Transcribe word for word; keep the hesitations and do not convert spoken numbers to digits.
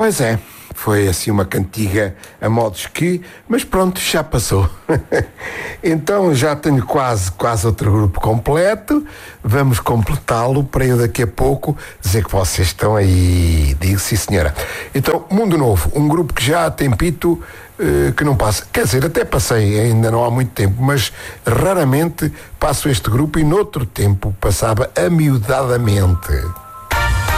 Pois é, foi assim uma cantiga a modos que, mas pronto, já passou. Então já tenho quase, quase outro grupo completo, vamos completá-lo para eu daqui a pouco dizer que vocês estão aí. Digo sim, senhora. Então, Mundo Novo, um grupo que já há tempito eh, que não passa, quer dizer, até passei, ainda não há muito tempo, mas raramente passo este grupo e noutro tempo passava amiudadamente.